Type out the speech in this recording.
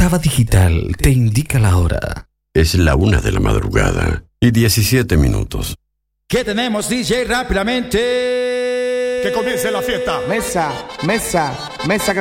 Octava Digital te indica la hora. Es la 1:17 ¿Qué tenemos, DJ? Rápidamente. Que comience la fiesta. Mesa, mesa, mesa que